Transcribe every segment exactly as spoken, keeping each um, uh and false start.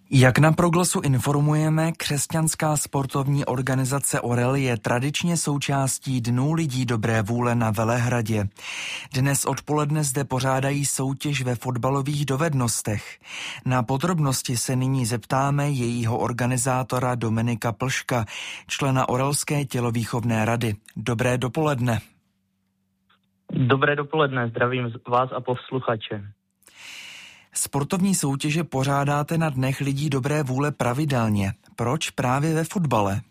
Jak na Proglasu informujeme, křesťanská sportovní organizace Orel je tradičně součástí Dnů lidí dobré vůle na Velehradě. Dnes odpoledne zde pořádají soutěž ve fotbalových dovednostech. Na podrobnosti se nyní zeptáme jejího organizátora Dominika Plška, člena Orelské tělovýchovné rady. Dobré dopoledne. Dobré dopoledne, zdravím vás a posluchače. Sportovní soutěže pořádáte na Dnech lidí dobré vůle pravidelně. Proč právě ve fotbale?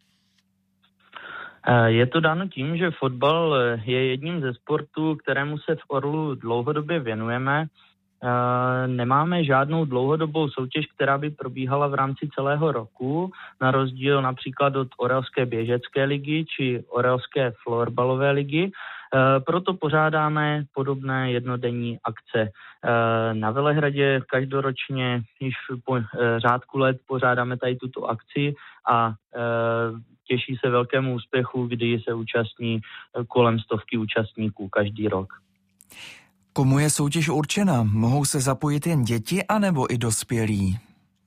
Je to dáno tím, že fotbal je jedním ze sportů, kterému se v Orlu dlouhodobě věnujeme. Nemáme žádnou dlouhodobou soutěž, která by probíhala v rámci celého roku, na rozdíl například od Orelské běžecké ligy či Orelské florbalové ligy. Proto pořádáme podobné jednodenní akce. Na Velehradě každoročně již po řádku let pořádáme tady tuto akci a těší se velkému úspěchu, kdy se účastní kolem stovky účastníků každý rok. Komu je soutěž určena? Mohou se zapojit jen děti anebo i dospělí?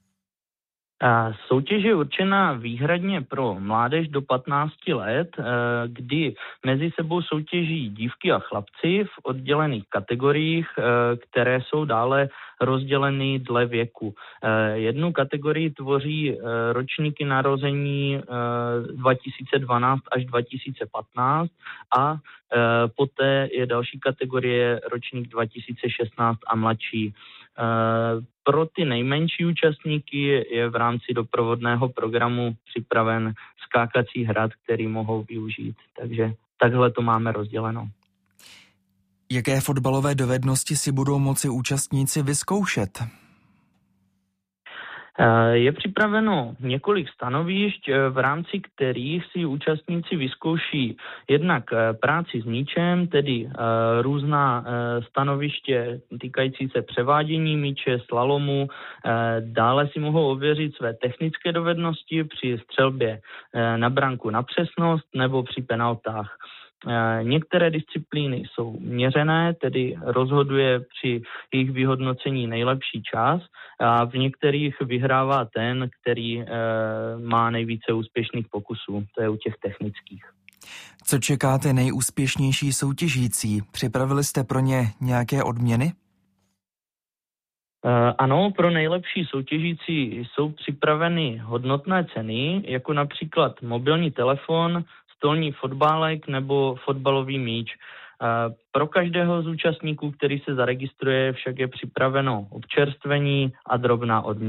Soutěž je určena výhradně pro mládež do patnácti let, kdy mezi sebou soutěží dívky a chlapci v oddělených kategoriích, které jsou dále rozděleny dle věku. Jednu kategorii tvoří ročníky narození dva tisíce dvanáct až dva tisíce patnáct a poté je další kategorie ročník dva tisíce šestnáct a mladší. Pro ty nejmenší účastníky je v rámci doprovodného programu připraven skákací hrad, který mohou využít. Takže takhle to máme rozděleno. Jaké fotbalové dovednosti si budou moci účastníci vyzkoušet? Je připraveno několik stanovišť, v rámci kterých si účastníci vyzkouší jednak práci s míčem, tedy různá stanoviště týkající se převádění míče, slalomu. Dále si mohou ověřit své technické dovednosti při střelbě na branku na přesnost nebo při penaltách. Některé disciplíny jsou měřené, tedy rozhoduje při jejich vyhodnocení nejlepší čas a v některých vyhrává ten, který e, má nejvíce úspěšných pokusů, to je u těch technických. Co čekáte nejúspěšnější soutěžící? Připravili jste pro ně nějaké odměny? Ano, pro nejlepší soutěžící jsou připraveny hodnotné ceny, jako například mobilní telefon, stolní fotbálek nebo fotbalový míč. Pro každého z účastníků, který se zaregistruje, však je připraveno občerstvení a drobná odměna.